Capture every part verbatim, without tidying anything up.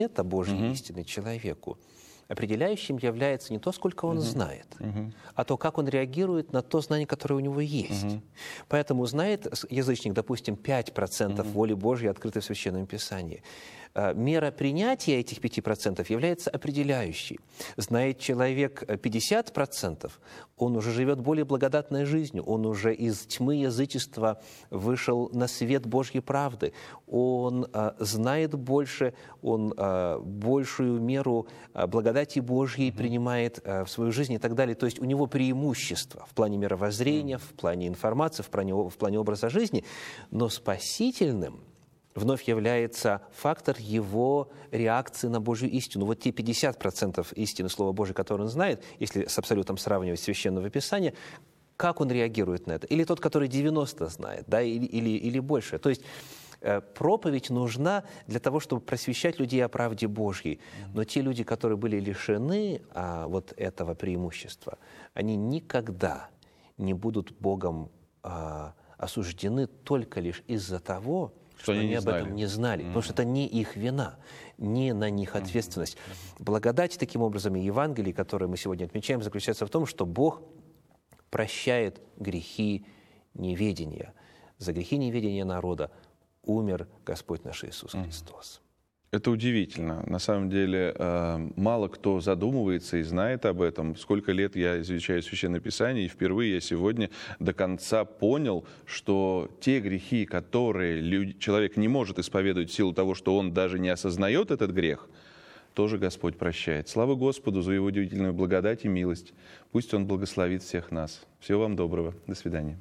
это Божьей Мгм. истины человеку, определяющим является не то, сколько он знает, Мгм. а то, как он реагирует на то знание, которое у него есть. Мгм. Поэтому знает с- язычник, допустим, пять процентов воли Божьей, открытой в Священном Писании. А, Мера принятия этих пяти процентов является определяющей. Знает человек э, пятьдесят процентов, он уже живет более благодатной жизнью, он уже из тьмы язычества вышел на свет Божьей правды, он а, знает больше, он а, большую меру а, благодати Божьей принимает а, в свою жизнь и так далее. То есть у него преимущество в плане мировоззрения, в плане информации, в плане, в плане образа жизни, но спасительным вновь является фактор его реакции на Божью истину. Вот те пятьдесят процентов истины Слова Божьего, которые он знает, если с абсолютом сравнивать Священного Писания, как он реагирует на это? Или тот, который девяносто знает, да, или, или, или больше. То есть э, проповедь нужна для того, чтобы просвещать людей о правде Божьей. Но те люди, которые были лишены а, вот этого преимущества, они никогда не будут Богом а, осуждены только лишь из-за того, что, Что они они не об этом знали. не знали, потому что это не их вина, не на них ответственность. Благодать, таким образом, и Евангелие, которое мы сегодня отмечаем, заключается в том, что Бог прощает грехи неведения. За грехи неведения народа умер Господь наш Иисус Христос. Это удивительно. На самом деле, э, мало кто задумывается и знает об этом. Сколько лет я изучаю Священное Писание, и впервые я сегодня до конца понял, что те грехи, которые люд- человек не может исповедовать в силу того, что он даже не осознает этот грех, тоже Господь прощает. Слава Господу за Его удивительную благодать и милость. Пусть Он благословит всех нас. Всего вам доброго. До свидания.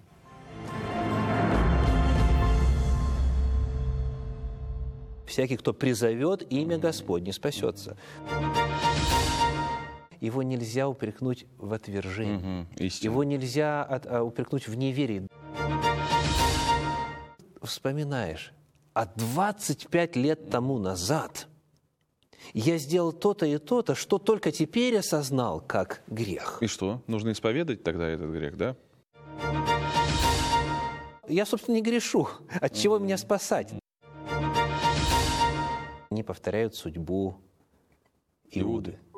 Всякий, кто призовет имя Господне, спасется. Его нельзя упрекнуть в отвержении. Мгм. Истина. Его нельзя от- а, упрекнуть в неверии. Вспоминаешь, а двадцать пять лет тому назад я сделал то-то и то-то, что только теперь осознал как грех. И что? Нужно исповедать тогда этот грех, да? Я, собственно, не грешу. От чего меня спасать? Они повторяют судьбу Иуды.